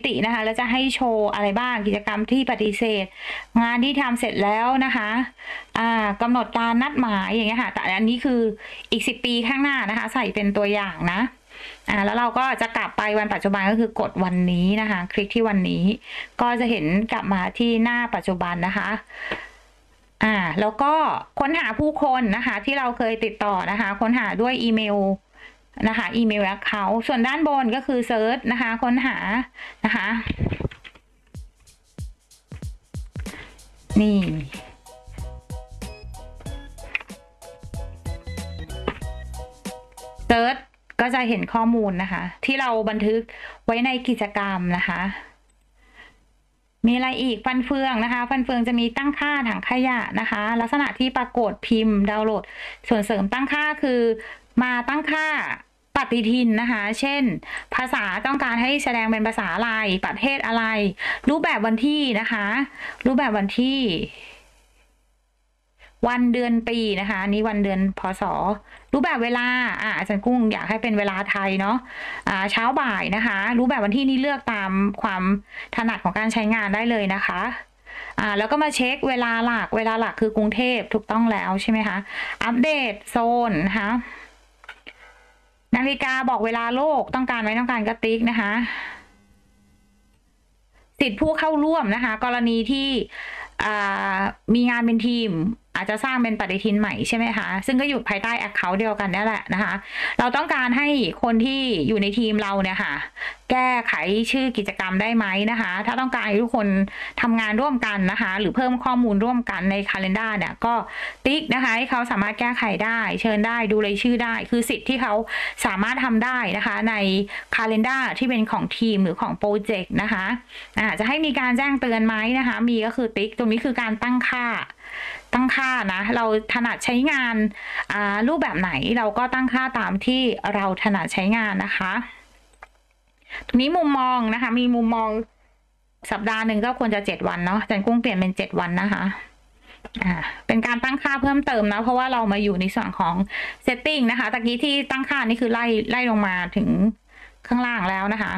ตินะคะแล้วจะให้โชว์อะไรบ้างกิจกรรมที่ปฏิเสธ งานที่ทำเสร็จแล้วนะคะกำหนดการนัดหมายอย่างเงี้ยค่ะแต่อันนี้คืออีก10 ปีข้างหน้านะคะใส่เป็นตัวอย่างนะแล้วเราก็จะกลับไปวันปัจจุบันก็คือกดวันนี้นะคะคลิกที่วันนี้ก็จะเห็นกลับมาที่หน้าปัจจุบันนะคะแล้วก็ค้นหาผู้คนนะคะที่เราเคยติดต่อนะคะค้นหาด้วยอีเมลนะคะอีเมลและเขาส่วนด้านบนก็คือเซิร์ชนะคะค้นหานะคะนี่เซิร์ชก็จะเห็นข้อมูลนะคะที่เราบันทึกไว้ในกิจกรรมนะคะมีอะไรอีกฟันเฟืองนะคะฟันเฟืองจะมีตั้งค่าถังขยะนะคะลักษณะที่ปรากฏพิมพ์ดาวน์โหลดส่วนเสริมตั้งค่าคือมาตั้งค่าปฏิทินนะคะเช่นภาษาต้องการให้แสดงเป็นภาษาอะไรประเทศอะไรรูปแบบวันที่นะคะรูปแบบวันที่วันเดือนปีนะคะนี้วันเดือนพศรูปแบบเวลาอาจารย์กุ้งอยากให้เป็นเวลาไทยเนาะเช้าบ่ายนะคะรูปแบบวันที่นี้เลือกตามความถนัดของการใช้งานได้เลยนะคะแล้วก็มาเช็คเวลาหลักคือกรุงเทพถูกต้องแล้วใช่ไหมคะอัปเดตโซนนะคะนาฬิกาบอกเวลาโลกต้องการไหมต้องการก็ติ๊กนะคะสิทธิผู้เข้าร่วมนะคะกรณีที่มีงานเป็นทีมอาจจะสร้างเป็นปฏิทินใหม่ใช่ไหมคะซึ่งก็อยู่ภายใต้ account เดียวกันนี่แหละนะคะเราต้องการให้คนที่อยู่ในทีมเราเนี่ยค่ะแก้ไขชื่อกิจกรรมได้ไหมนะคะถ้าต้องการให้ทุกคนทำงานร่วมกันนะคะหรือเพิ่มข้อมูลร่วมกันใน calendar เนี่ยก็ติ๊กนะคะให้เขาสามารถแก้ไขได้เชิญได้ดูรายชื่อได้คือสิทธิ์ที่เขาสามารถทำได้นะคะใน calendar ที่เป็นของทีมหรือของโปรเจกต์นะคะจะให้มีการแจ้งเตือนไหมนะคะมีก็คือติ๊กตรงนี้คือการตั้งค่านะเราถนัดใช้งานรูปแบบไหนเราก็ตั้งค่าตามที่เราถนัดใช้งานนะคะตรงนี้มุมมองนะคะมีมุมมองสัปดาห์หนึ่งก็ควรจะ7 วันเนาะอาจารย์กุ้งเปลี่ยนเป็น7 วันนะคะเป็นการตั้งค่าเพิ่มเติมนะเพราะว่าเรามาอยู่ในส่วนของ setting นะคะตะกี้ที่ตั้งค่านี่คือไล่ลงมาถึงข้างล่างแล้วนะคะ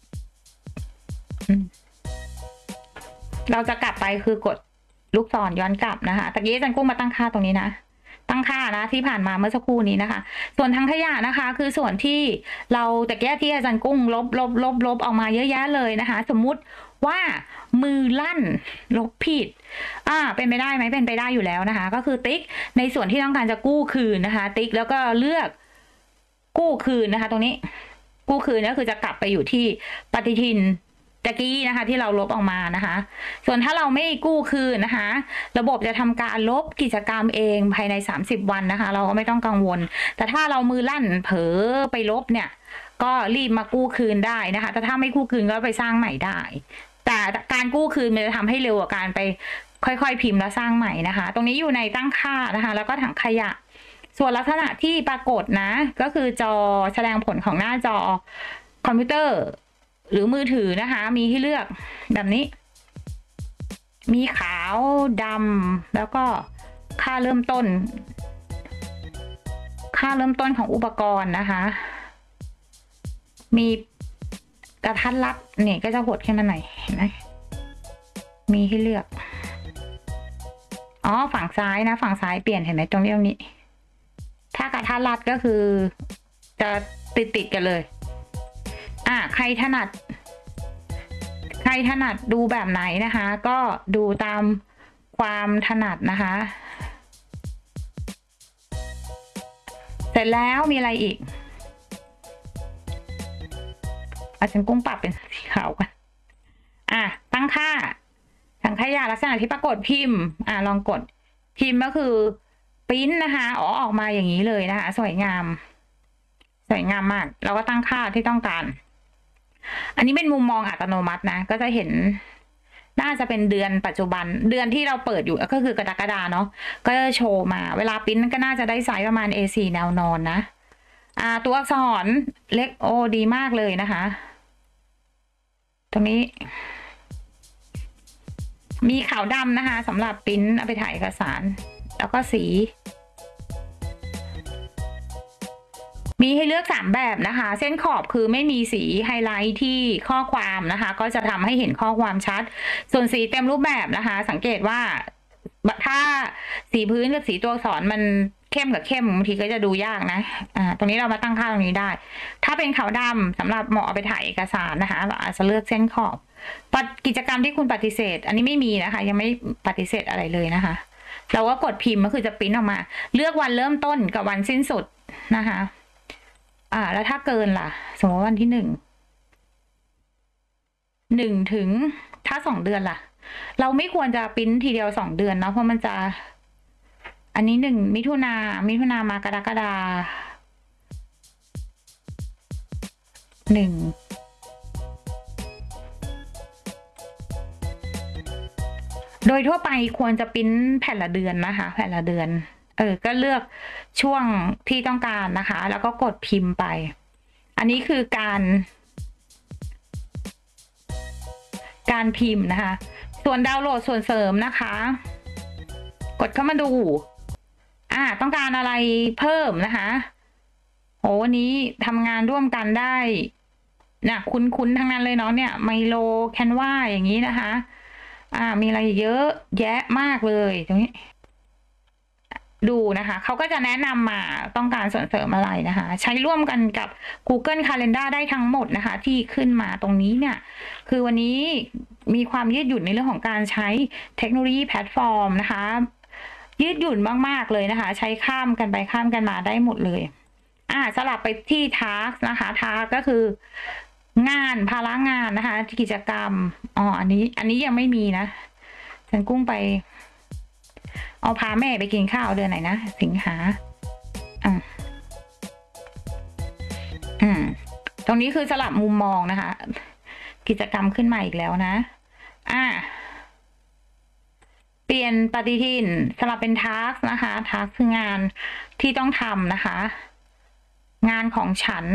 เราจะกลับไปคือกดลูกศรย้อนกลับนะคะตะกี้อาจารย์กุ้งมาตั้งค่าตรงนี้นะตั้งค่านะที่ผ่านมาเมื่อสักครู่นี้นะคะส่วนทางขยะนะคะคือส่วนที่เราตะกี้ที่อาจารย์กุ้งลบออกมาเยอะแยะเลยนะคะสมมุติว่ามือลั่นลบผิดเป็นไปได้ไหมเป็นไปได้อยู่แล้วนะคะก็คือติ๊กในส่วนที่ต้องการจะกู้คืนนะคะติ๊กแล้วก็เลือกกู้คืนนะคะตรงนี้กู้คืนก็คือจะกลับไปอยู่ที่ปฏิทินตะกี้นะคะที่เราลบออกมานะคะส่วนถ้าเราไม่กู้คืนนะคะระบบจะทำการลบกิจกรรมเองภายใน30 วันนะคะเราก็ไม่ต้องกังวลแต่ถ้าเรามือลั่นเผลอไปลบเนี่ยก็รีบมากู้คืนได้นะคะแต่ถ้าไม่กู้คืนก็ไปสร้างใหม่ได้แต่การกู้คืนมันจะทำให้เร็วกว่าการไปค่อยๆพิมพ์แล้วสร้างใหม่นะคะตรงนี้อยู่ในตั้งค่านะคะแล้วก็ถังขยะส่วนลักษณะที่ปรากฏนะก็คือจอแสดงผลของหน้าจอคอมพิวเตอร์หรือมือถือนะคะมีให้เลือกแบบนี้มีขาวดำแล้วก็ค่าเริ่มต้นของอุปกรณ์นะคะมีกระทัดรัดเนี่ยก็จะหดขึ้นมาหน่อยเห็นไหมมีให้เลือกฝั่งซ้ายนะฝั่งซ้ายเปลี่ยนเห็นไหมตรงนี้ถ้ากระทัดรัดก็คือจะติดกันเลยใครถนัดดูแบบไหนนะคะก็ดูตามความถนัดนะคะเสร็จแล้วมีอะไรอีกอาจารย์กุ้งปรับเป็นสีขาวกันตั้งค่าถังขยะลักษณะที่ปรากฏพิมพ์ลองกดพิมพ์ก็คือปริ้นนะคะออกมาอย่างนี้เลยนะคะสวยงามมากเราก็ตั้งค่าที่ต้องการอันนี้เป็นมุมมองอัตโนมัตินะก็จะเห็นน่าจะเป็นเดือนปัจจุบันเดือนที่เราเปิดอยู่ก็คือกรกฎาเนาะก็จะโชว์มาเวลาปริ้นก็น่าจะได้ไซส์ประมาณ A4 แนวนอนนะตัวอักษรเล็กดีมากเลยนะคะตรงนี้มีขาวดำนะคะสำหรับปริ้นเอาไปถ่ายเอกสารแล้วก็สีมีให้เลือก3แบบนะคะ เส้นขอบคือไม่มีสีไฮไลท์ที่ข้อความนะคะ ก็จะทำให้เห็นข้อความชัด ส่วนสีเต็มรูปแบบนะคะ สังเกตว่าถ้าสีพื้นกับสีตัวอักษรมันเข้มกับเข้มบางทีก็จะดูยากนะตรงนี้เรามาตั้งค่าตรงนี้ได้ ถ้าเป็นขาวดำสำหรับเหมาะเอาไปถ่ายเอกสารนะคะเราอาจจะเลือกเส้นขอบกิจกรรมที่คุณปฏิเสธ อันนี้ไม่มีนะคะ ยังไม่ปฏิเสธอะไรเลยนะคะ เราก็กดพิมพ์ก็คือจะปริ้นออกมา เลือกวันเริ่มต้นกับวันสิ้นสุดนะคะแล้วถ้าเกินล่ะสมมติวันที่1ถึงถ้า2 เดือนล่ะ เราไม่ควรจะปริ้นทีเดียว2 เดือนเนาะเพราะมันจะอันนี้1 มิถุนามากรกฎา1โดยทั่วไปควรจะปริ้นแผ่นละเดือนนะคะแผ่นละเดือนก็เลือกช่วงที่ต้องการนะคะแล้วก็กดพิมพ์ไปอันนี้คือการพิมพ์นะคะส่วนดาวน์โหลดส่วนเสริมนะคะกดเข้ามาดูต้องการอะไรเพิ่มนะคะโอ้วันนี้ทำงานร่วมกันได้นะคุ้นทั้งนั้นเลยเนาะเนี่ยไมโลแคนวาอย่างนี้นะคะมีอะไรเยอะแยะมากเลยตรงนี้ดูนะคะเขาก็จะแนะนำมาต้องการส่วนเสริมอะไรนะคะใช้ร่วมกันกับ Google Calendar ได้ทั้งหมดนะคะที่ขึ้นมาตรงนี้เนี่ยคือวันนี้มีความยืดหยุ่นในเรื่องของการใช้เทคโนโลยีแพลตฟอร์มนะคะยืดหยุ่นมากๆเลยนะคะใช้ข้ามกันไปข้ามกันมาได้หมดเลยสลับไปที่ Task นะคะ Task ก็คืองานภาระงานนะคะกิจกรรมอันนี้ยังไม่มีนะฉันกุ้งไปเอาพาแม่ไปกินข้าวเดือนไหนนะสิงหาตรงนี้คือสลับมุมมองนะคะกิจกรรมขึ้นมาอีกแล้วนะเปลี่ยนปฏิทินสลับเป็นทาสก์นะคะทาสก์คืองานที่ต้องทำนะคะงานของฉัน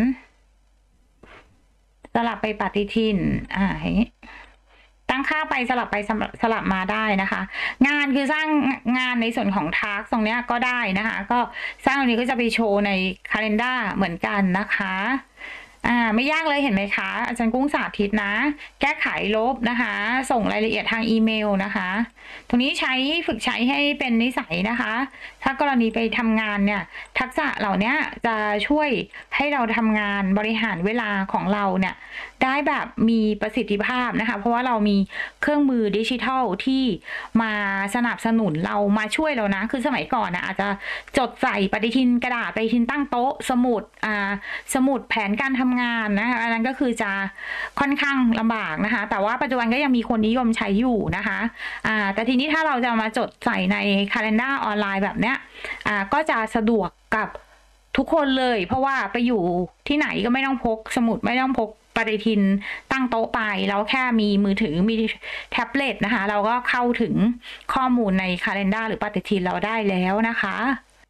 สลับไปปฏิทินตั้งค่าไปสลับไปสลับมาได้นะคะงานคือสร้างงานในส่วนของทาสก์ตรงนี้ก็ได้นะคะก็สร้างตรงนี้ก็จะไปโชว์ใน calendar เหมือนกันนะคะไม่ยากเลยเห็นไหมคะอาจารย์กุ้งสาธิตนะแก้ไขลบนะคะส่งรายละเอียดทางอีเมลนะคะตรงนี้ฝึกใช้ให้เป็นนิสัยนะคะถ้ากรณีไปทำงานเนี่ยทักษะเหล่านี้จะช่วยให้เราทำงานบริหารเวลาของเราเนี่ยได้แบบมีประสิทธิภาพนะคะเพราะว่าเรามีเครื่องมือดิจิทัลที่มาสนับสนุนเรามาช่วยเรานะคือสมัยก่อนนะอาจจะจดใส่ปฏิทินกระดาษปฏิทินตั้งโต๊ะสมุดแผนการทำงานนะคะอันนั้นก็คือจะค่อนข้างลำบากนะคะแต่ว่าปัจจุบันก็ยังมีคนนิยมใช้อยู่นะคะแต่ทีนี้ถ้าเราจะมาจดใส่ใน calendar ออนไลน์แบบเนี้ยก็จะสะดวกกับทุกคนเลยเพราะว่าไปอยู่ที่ไหนก็ไม่ต้องพกสมุดไม่ต้องพกปฏิทินตั้งโต๊ะไปแล้วแค่มีมือถือมีแท็บเล็ตนะคะเราก็เข้าถึงข้อมูลใน calendar หรือปฏิทินเราได้แล้วนะคะ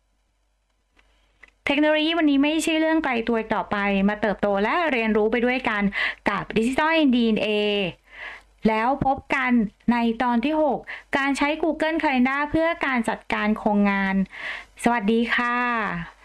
เทคโนโลยีวันนี้ไม่ใช่เรื่องไกลตัวต่อไปมาเติบโตและเรียนรู้ไปด้วยกันกับ Digital DNA แล้วพบกันในตอนที่ 6 การใช้ Google Calendar เพื่อการจัดการโครงงานสวัสดีค่ะ